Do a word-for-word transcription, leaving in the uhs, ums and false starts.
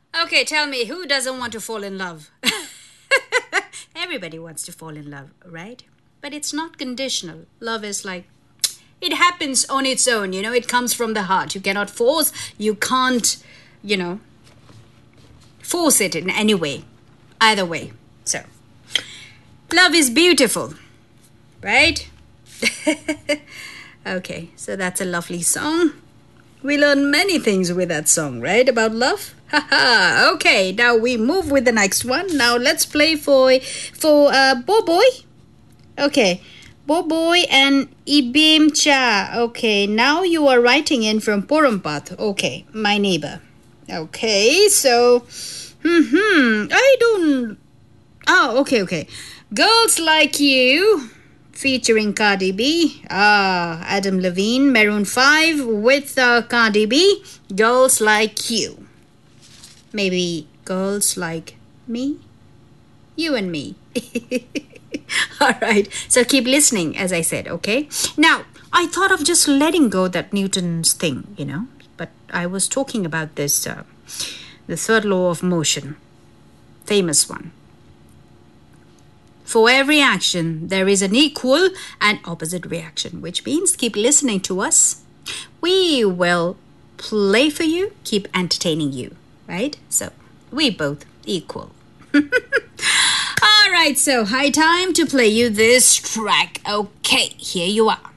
Okay, tell me, who doesn't want to fall in love? Everybody wants to fall in love, right? But it's not conditional. Love is like, it happens on its own, you know, it comes from the heart. You cannot force, you can't, you know, force it in any way, either way. So, love is beautiful, right? Okay, so that's a lovely song. We learn many things with that song, right? About love. Haha. Okay, now we move with the next one. Now let's play for for uh Boboy. Okay. Boboy and Ibim Cha. Okay, now you are writing in from Porumpat. Okay, my neighbor. Okay, so hmm I don't Oh, okay, okay. Girls Like You featuring Cardi B. Ah, Adam Levine, Maroon five with uh, Cardi B. Girls Like You. Maybe girls like me? You and me. All right. So keep listening, as I said, okay? Now, I thought of just letting go that Newton's thing, you know, but I was talking about this, uh, the third law of motion, famous one. For every action, there is an equal and opposite reaction, which means keep listening to us. We will play for you, keep entertaining you, right? So we both equal. All right, so high time to play you this track. Okay, here you are.